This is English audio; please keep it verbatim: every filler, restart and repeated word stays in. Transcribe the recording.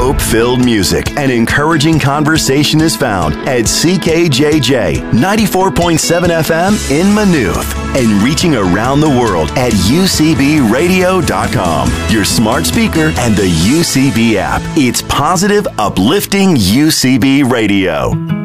Hope-filled music and encouraging conversation is found at C K J J ninety-four point seven F M in Maynooth and reaching around the world at U C B radio dot com, your smart speaker, and the U C B app. It's positive, uplifting U C B Radio.